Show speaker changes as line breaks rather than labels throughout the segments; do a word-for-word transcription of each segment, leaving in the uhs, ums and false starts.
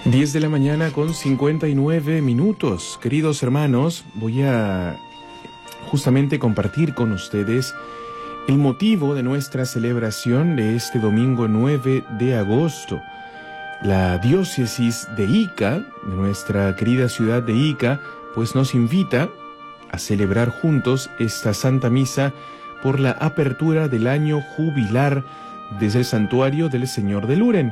diez de la mañana con cincuenta y nueve minutos. Queridos hermanos, voy a justamente compartir con ustedes el motivo de nuestra celebración de este domingo nueve de agosto. La diócesis de Ica, de nuestra querida ciudad de Ica, pues nos invita a celebrar juntos esta Santa Misa por la apertura del año jubilar desde el Santuario del Señor de Luren.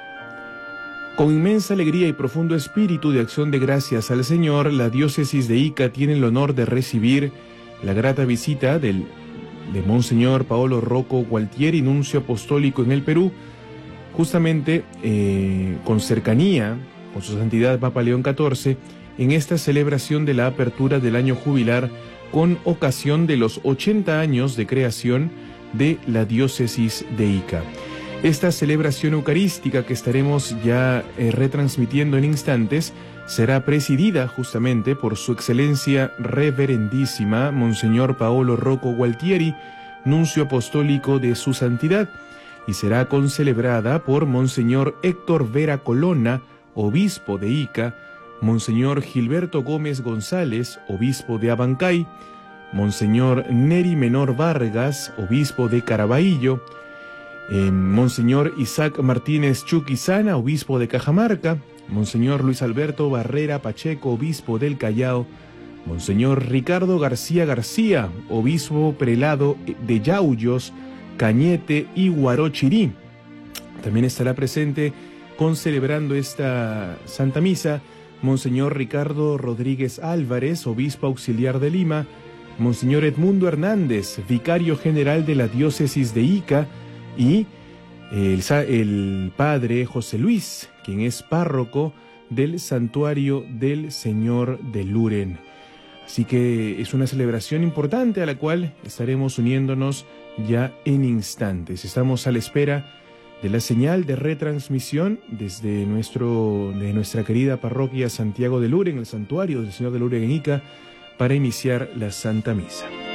Con inmensa alegría y profundo espíritu de acción de gracias al Señor, la diócesis de Ica tiene el honor de recibir la grata visita del, de Monseñor Paolo Rocco Gualtieri, nuncio apostólico en el Perú, justamente eh, con cercanía con su santidad Papa León catorce, en esta celebración de la apertura del año jubilar con ocasión de los ochenta años de creación de la diócesis de Ica. Esta celebración eucarística que estaremos ya eh, retransmitiendo en instantes será presidida justamente por su excelencia reverendísima Monseñor Paolo Rocco Gualtieri, nuncio apostólico de su santidad, y será concelebrada por Monseñor Héctor Vera Colonna, obispo de Ica, Monseñor Gilberto Gómez González, obispo de Abancay, Monseñor Neri Menor Vargas, obispo de Caraballo, Eh, Monseñor Isaac Martínez Chuquizana, obispo de Cajamarca, Monseñor Luis Alberto Barrera Pacheco, obispo del Callao, Monseñor Ricardo García García, obispo prelado de Yauyos, Cañete y Huarochirí. También estará presente concelebrando esta Santa Misa Monseñor Ricardo Rodríguez Álvarez, obispo auxiliar de Lima, Monseñor Edmundo Hernández, vicario general de la diócesis de Ica, y el, el padre José Luis, quien es párroco del Santuario del Señor de Luren. Así que es una celebración importante a la cual estaremos uniéndonos ya en instantes. Estamos a la espera de la señal de retransmisión desde nuestro, de nuestra querida parroquia Santiago de Luren, el Santuario del Señor de Luren en Ica, para iniciar la Santa Misa.